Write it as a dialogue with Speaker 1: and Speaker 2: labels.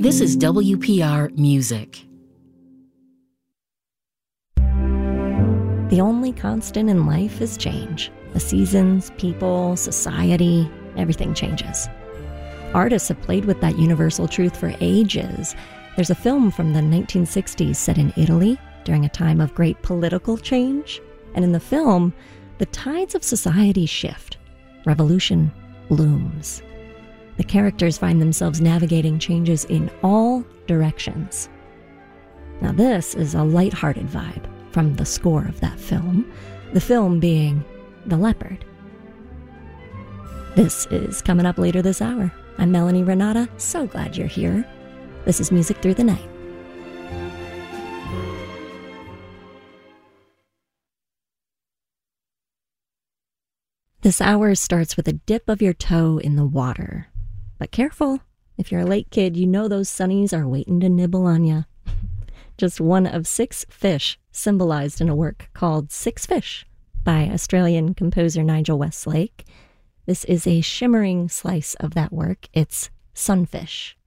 Speaker 1: This is WPR Music.
Speaker 2: The only constant in life is change. The seasons, people, society, everything changes. Artists have played with that universal truth for ages. There's a film from the 1960s set in Italy during a time of great political change. And in the film, the tides of society shift. Revolution looms. The characters find themselves navigating changes in all directions. Now this is a lighthearted vibe from the score of that film, the film being The Leopard. This is coming up later this hour. I'm Melanie Renata, so glad you're here. This is Music Through the Night. This hour starts with a dip of your toe in the water. But careful, if you're a late kid, you know those sunnies are waiting to nibble on ya. Just one of 6 fish symbolized in a work called Six Fish by Australian composer Nigel Westlake. This is a shimmering slice of that work. It's Sunfish.